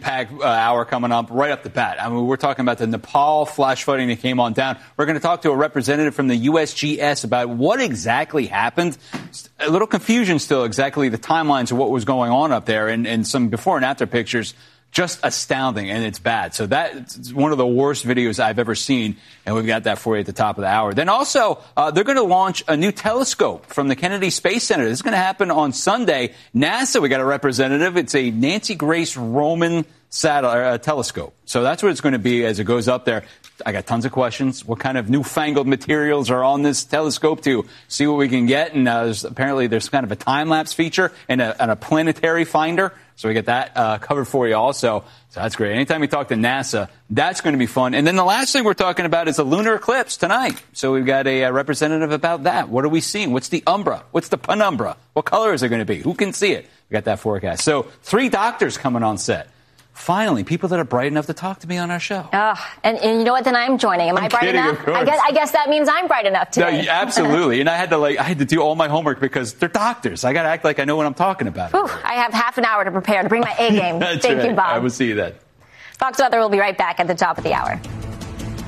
packed hour coming up right up the bat. I mean, we're talking about the Nepal flash flooding that came on down. We're going to talk to a representative from the USGS about what exactly happened. A little confusion still exactly the timelines of what was going on up there and some before and after pictures. Just astounding, and it's bad. So that's one of the worst videos I've ever seen, and we've got that for you at the top of the hour. Then also, they're going to launch a new telescope from the Kennedy Space Center. This is going to happen on Sunday. NASA, we got a representative. It's a Nancy Grace Roman telescope. So that's what it's going to be as it goes up there. I got tons of questions. What kind of newfangled materials are on this telescope to see what we can get? And apparently there's kind of a time-lapse feature and a planetary finder. So we get that covered for you also. So that's great. Anytime we talk to NASA, that's going to be fun. And then the last thing we're talking about is the lunar eclipse tonight. So we've got a representative about that. What are we seeing? What's the umbra? What's the penumbra? What color is it going to be? Who can see it? We got that forecast. So 3 doctors coming on set. Finally, people that are bright enough to talk to me on our show. And you know what? Then I'm joining. Am I bright enough? I guess that means I'm bright enough today. No, absolutely. And I had to do all my homework because they're doctors. I got to act like I know what I'm talking about. Whew, I have half an hour to prepare to bring my A game. Thank you, Bob. I will see you then. Fox Weather will be right back at the top of the hour.